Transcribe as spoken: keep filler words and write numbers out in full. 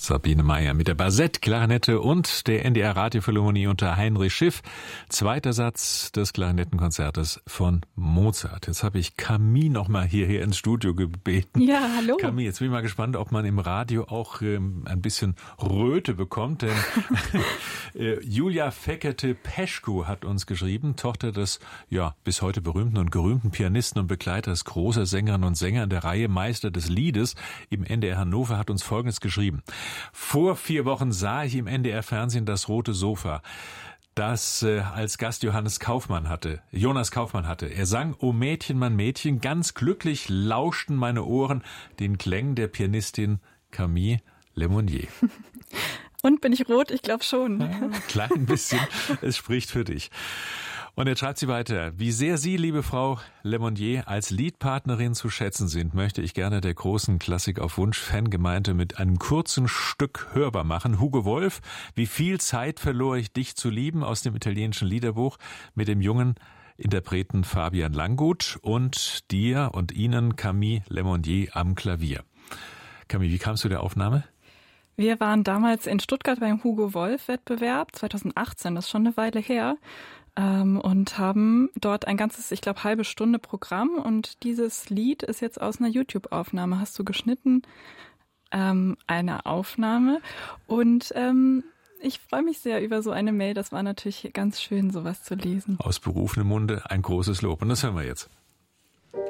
Sabine Meyer mit der Basett, Klarinette und der N D R Radiophilharmonie unter Heinrich Schiff. Zweiter Satz des Klarinettenkonzertes von Mozart. Jetzt habe ich Camille noch mal hierher ins Studio gebeten. Ja, hallo. Camille, jetzt bin ich mal gespannt, ob man im Radio auch ähm, ein bisschen Röte bekommt, denn äh, Julia Fekete-Peschko hat uns geschrieben, Tochter des ja bis heute berühmten und gerühmten Pianisten und Begleiters großer Sängerinnen und Sänger in der Reihe Meister des Liedes im N D R Hannover, hat uns Folgendes geschrieben. Vor vier Wochen sah ich im N D R-Fernsehen das Rote Sofa, das äh, als Gast Johannes Kaufmann hatte, Jonas Kaufmann hatte. Er sang "O Mädchen, mein Mädchen", ganz glücklich lauschten meine Ohren den Klängen der Pianistin Camille Lemonnier. Und bin ich rot? Ich glaube schon. Ja, klein bisschen, es spricht für dich. Und jetzt schreibt sie weiter: Wie sehr Sie, liebe Frau Lemonnier, als Liedpartnerin zu schätzen sind, möchte ich gerne der großen Klassik auf Wunsch Fangemeinde mit einem kurzen Stück hörbar machen. Hugo Wolf, Wie viel Zeit verlor ich dich zu lieben, aus dem italienischen Liederbuch, mit dem jungen Interpreten Fabian Langgut und dir und Ihnen Camille Lemonnier am Klavier. Camille, wie kamst du der Aufnahme? Wir waren damals in Stuttgart beim Hugo Wolf Wettbewerb, zwanzig achtzehn, das ist schon eine Weile her. Und haben dort ein ganzes, ich glaube, halbe Stunde Programm. Und dieses Lied ist jetzt aus einer YouTube-Aufnahme. Hast du geschnitten? Ähm, eine Aufnahme. Und ähm, ich freue mich sehr über so eine Mail. Das war natürlich ganz schön, sowas zu lesen. Aus berufenem Munde ein großes Lob. Und das hören wir jetzt.